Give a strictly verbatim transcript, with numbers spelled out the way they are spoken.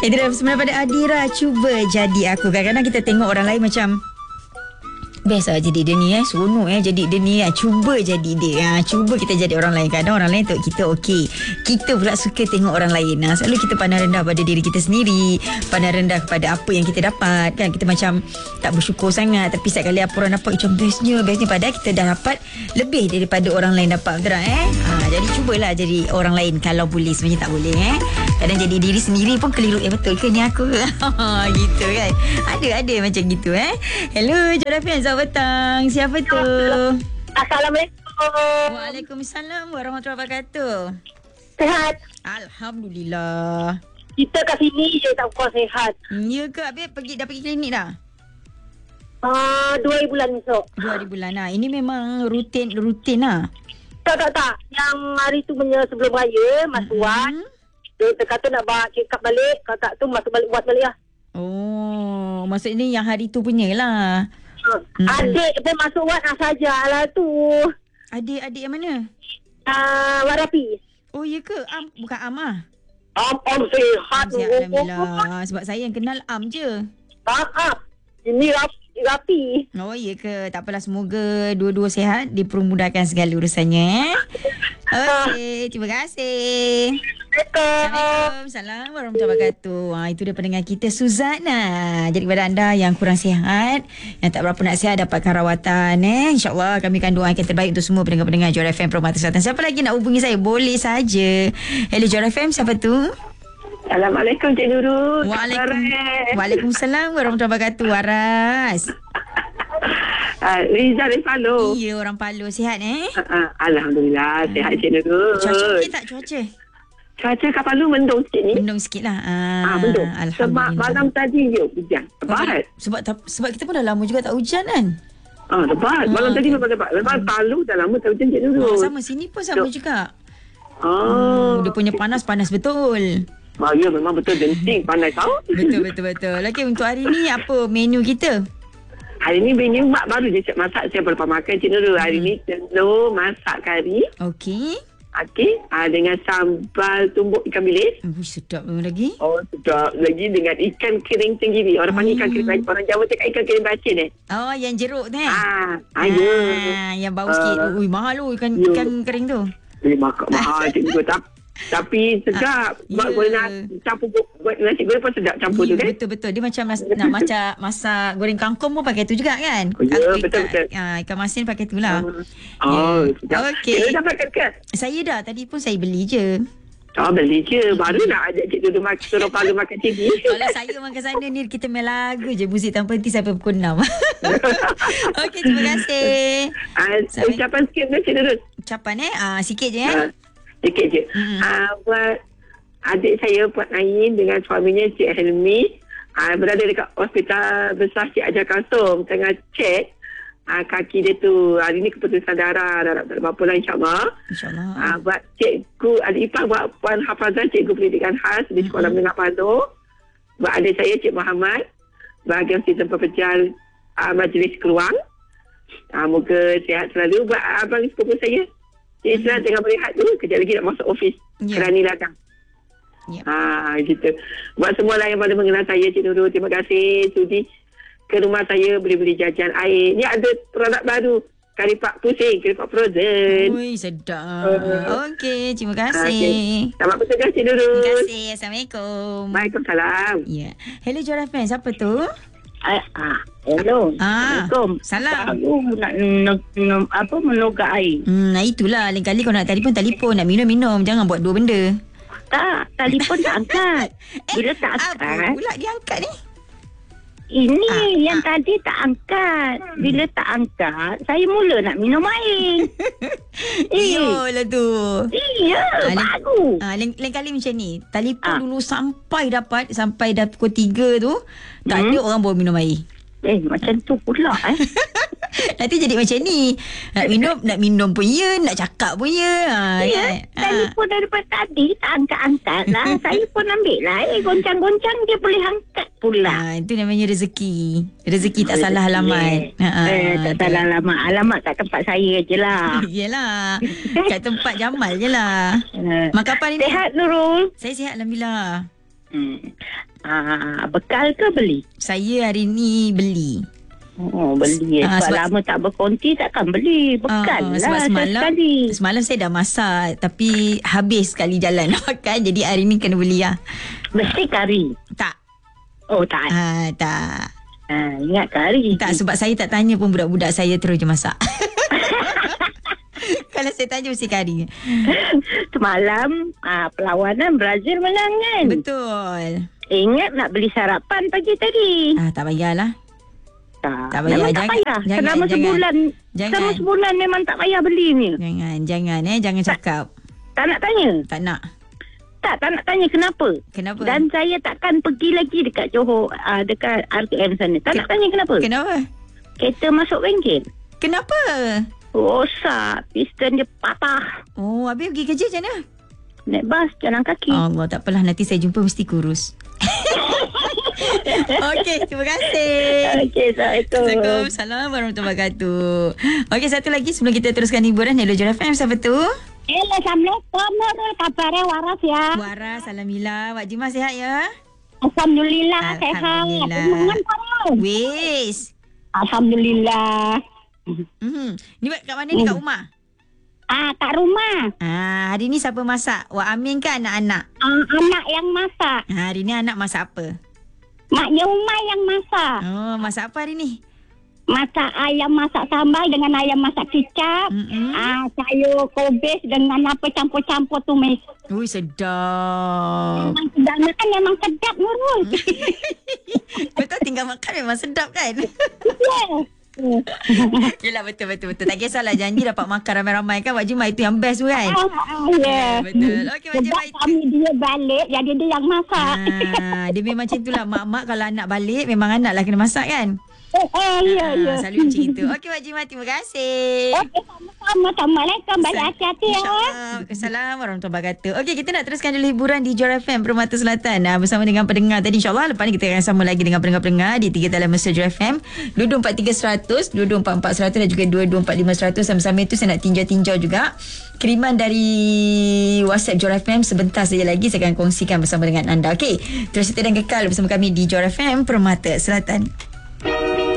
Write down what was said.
Itu dah sebenarnya pada Adira. Cuba jadi aku. Kadang-kadang kita tengok orang lain macam best lah jadi dia ni eh. Seronok eh jadi dia ni eh. Cuba jadi dia ha, Cuba kita jadi orang lain. Kadang orang lain tengok kita okey, kita pula suka tengok orang lain ha. Selalu kita pandang rendah pada diri kita sendiri, pandang rendah kepada apa yang kita dapat kan. Kita macam tak bersyukur sangat. Tapi setiap kali apa orang dapat macam bestnya Bestnya padahal kita dah dapat lebih daripada orang lain dapat. Betul tak eh ha, jadi cubalah jadi orang lain. Kalau boleh, sebenarnya tak boleh eh. Kadang jadi diri sendiri pun keliru. Eh betul ke ni aku gitu kan. Ada-ada macam gitu eh. Hello Jora Fan, selamat petang. Siapa tu? Assalamualaikum. Waalaikumsalam warahmatullahi wabarakatuh. Sihat? Alhamdulillah. Kita kat sini je tak kuat sihat. Ya ke? Habis pergi, dah pergi klinik dah? Uh, dua hari bulan esok. Dua hari bulan lah. Ini memang rutin rutin lah. Tak, tak, tak. Yang hari tu punya sebelum raya, masuk buat. Mm-hmm. Dia kata nak bawa check up balik. Kalau tak tu masuk balik buat balik lah. Oh, maksudnya yang hari tu punya lah. Hmm. Adik pun masuk buat ah sajalah tu. Adik-adik yang mana? Uh, Warapi. Oh, ya ke? Am, bukan Am lah. Am, Am sihat. Am sihat, Alhamdulillah. Sebab saya yang kenal Am je. Ah, ah. Ini Rapi. Rapi. Oh, ya ke? Tak apalah. Semoga dua-dua sihat. Dipermudahkan segala urusannya. Okey, terima kasih. Assalamualaikum. Salam warahmatullahi wabarakatuh. Ha, itu dia pendengar kita Suzana. Jadi kepada anda yang kurang sihat, yang tak berapa nak sihat, dapatkan rawatan eh. InsyaAllah kami akan doakan yang terbaik untuk semua pendengar-pendengar Jora F M Permata Selatan. Siapa lagi nak hubungi saya? Boleh saja. Hello Jora F M, siapa tu? Assalamualaikum Cik Nurul. Waalaikum, Waalaikumsalam warahmatullahi wabarakatuh. Waras. Uh, Riza dari Palu. Iya, orang Palu. Sihat eh? Uh, uh, Alhamdulillah, hmm. sihat Cik Nurul. Cuaca okey tak cuaca? Cuaca kat Palu mendung sikit ni. Mendung sikit lah. Ah, ah, mendung. Alhamdulillah. Sebab malam tadi je hujan. Lebat. Sebab, sebab, sebab kita pun dah lama juga tak hujan kan? Ah, lebat. Malam ah, tadi memang lebat. Lepas hmm. Palu dah lama tak hujan Cik Nurul. Oh, sama. Sini pun sama so, juga. Ah. Hmm, dia punya panas-panas betul. Ah, ya, memang betul. Genting panas tau. Betul, betul, betul. Okey, untuk hari ni apa menu kita? Hari ni menu mak baru je cik masak. Saya lepas makan Cik Nurul. Hari hmm. ni telur masak kari. Okey. Okey. Ah, dengan sambal tumbuk ikan bilis. Oh, sedap memang lagi. Oh, sedap lagi dengan ikan kering tenggiri. Orang panggil ikan kering bacin. Orang Jawa cakap ikan kering bacin eh. Oh, yang jeruk tu eh? Ah, ah, ya. Ah, yang bau sikit. Ui, mahal tu ikan, ya. ikan kering tu. Eh, mahal, mahal Cik Nurul. Tapi sedap. Buat yeah. nak campur buat nasi goreng pun sedap campur yeah, tu kan. Betul-betul. Dia macam nas, nak masak masak goreng kangkung pun pakai tu juga kan. Oh, ya, yeah, betul-betul. Uh, ikan masin pakai tu lah. Uh, oh, yeah. sedap. Okey. Kita dapatkan ke? Saya dah. Tadi pun saya beli je. Oh, beli je. Baru nak ajak Cik Nurul makan, suruh Palu makan T V. Kalau saya makan sana ni, kita main lagu je. Muzik tanpa henti sampai pukul enam. Okey, terima kasih. Uh, ucapan sikit Cik Nurul. Ucapan eh? Uh, sikit je eh. Uh, sikit je. Mm-hmm. Uh, buat adik saya, Puan Ain dengan suaminya Cik Helmi, uh, berada dekat Hospital Besar Cik Hajar Kasum, tengah cek uh, kaki dia tu. Hari ni keputusan darah, darah tak ada apa-apa lah insyaAllah. InsyaAllah. Uh, buat cikgu, adik ipar buat Puan Hafazah, Cikgu Pendidikan Khas di Sekolah mm-hmm. Menengah Paduh. Buat adik saya Cik Muhammad, bahagian sistem pepejal uh, Majlis Keruang. Uh, moga sihat selalu. Buat uh, abang sepupu saya Cik Islam hmm. tengah berehat tu, kejap lagi nak masuk ofis. Yeah. Kerani datang. Yeah. Ha, gitu. Buat semua lah yang pada mengenal saya, Cik Nurul, terima kasih. Sudi ke rumah saya, beli-beli jajan air. Ni ada produk baru. Kari pak pusing, kari pak frozen. Ui, sedap. Uh, Okey, terima kasih. Okay. Selamat bertugas, Cik Nurul. Terima kasih. Assalamualaikum. Waalaikumsalam. Ya. Yeah. Hello, Jora Fan. Siapa tu? Ah, ah, hello. Ah, Assalamualaikum. Salam. Aku nak, nak, nak apa menogak air. Hmm, nah itulah. Lain kali kau nak telefon, telefon. Nak minum-minum. Jangan buat dua benda. Tak, telefon tak angkat. Bila eh, tak angkat. Apa pula dia angkat ni? Ini ah, yang ah. tadi tak angkat. Bila tak angkat, saya mula nak minum air. Iyalah tu. Iya, ah, bagus. Ah, lain, lain kali macam ni. Telefon ah. dulu sampai dapat, sampai dah pukul tiga tu, tak hmm. ada orang bawa minum air. Eh, macam tu pula eh. Nanti jadi macam ni. Nak minum, nak minum pun ya, nak cakap pun ya. Ha, ya, kan? Telefon daripada tadi tak angkat-angkat lah. Saya pun ambil lah. Eh, goncang-goncang dia boleh angkat pula. Ha, itu namanya rezeki. Rezeki tak salah alamat. Ha, eh, tak salah alamat. Alamat kat tempat saya je lah. Yelah. Kat tempat Jamal je lah. Mak apa ni? Sihat, Nurul? Saya sihat, Alhamdulillah. Hmm. Ah, bekal ke beli? Saya hari ni beli. Oh, beli. Ah, Sebab sebab- lama tak berkonti takkan beli. Bekal Ah, lah. sebab semalam sekali. semalam saya dah masak tapi habis sekali jalan nak makan, jadi hari ni kena beli lah. Mesti kari. Tak. Oh, tak. Ah, tak. Ah, ingat kari. Tak, sebab saya tak tanya pun budak-budak saya terus je masak. Kalau saya tanya mesti kari. Semalam ah, perlawanan Brazil menang kan? Betul. Ingat nak beli sarapan pagi tadi. Ah, tak payahlah. Tak, Tak payah. memang tak Jangan- payah. jangan- Selama jangan. sebulan. Jangan. Selama sebulan memang tak payah beli ni. Jangan, jangan eh, jangan cakap. Tak nak tanya. Tak nak. Tak, tak nak tanya kenapa. Kenapa? Dan saya takkan pergi lagi dekat Johor, uh, dekat R T M sana. Tak Ken- nak tanya kenapa. Kenapa? Kereta masuk bengkel. Kenapa? Rosak. Piston dia patah. Oh, habis pergi kerja macam mana? Naik bas, jalan kaki. Allah, tak apalah, nanti saya jumpa mesti kurus. Okey, terima kasih. Okey, Assalamualaikum. Waalaikumsalam warahmatullahi wabarakatuh. Okey, satu lagi sebelum kita teruskan hiburan. Hello J F M, siapa tu? Hello, Assalamualaikum. Nurul, kabarnya waras ya. Waras, Alhamdulillah. Wak Jimah sihat ya? Alhamdulillah, sehat. Alhamdulillah. Dengan parau. Wis. Alhamdulillah. Hmm. Ni Wak kat mana ni, kat rumah? Ah, kat rumah. Ah, hari ni siapa masak? Wak Amin ke anak-anak? Ah, anak yang masak. Ah, hari ni anak masak apa? Mak Yuma yang masak. Oh, masak apa hari ni? Masak ayam masak sambal dengan ayam masak kicap. Mm-mm. Ah, sayur kobis dengan apa campur-campur tumis. Ui, sedap. Memang sedap makan, memang sedap Nurul. Betul, tinggal makan memang sedap kan? Yeah. Yelah, betul, betul, betul. Tak kisahlah, janji dapat makan ramai-ramai kan. Wak Jimah itu yang best tu kan? Ah, ah, yeah. Betul. Okey, Wak Sebab Jimah itu. kami dia balik, jadi dia yang masak. Ah, dia memang macam itulah. Mak-mak kalau anak balik, memang anak lah kena masak kan? Oh, oh ya, ya. Ah, selalu macam itu. Okey, Wak Jimah, terima kasih. Okey, sama-sama. Assalamualaikum. Balik hati-hati ya. InsyaAllah. Assalamualaikum warahmatullahi wabarakatuh. Okey, kita nak teruskan dulu hiburan di Johor F M Permata Selatan ah, bersama dengan pendengar tadi. InsyaAllah lepas ni kita akan sama lagi dengan pendengar-pendengar di tiga talian mesra Johor F M. dua dua empat tiga seratus, dua dua empat empat seratus dan juga dua dua empat lima seratus. Sama-sama itu saya nak tinjau-tinjau juga kiriman dari WhatsApp Johor F M. Sebentar saja lagi saya akan kongsikan bersama dengan anda. Okey, terus kita dan kekal bersama kami di Johor F M Permata Selatan.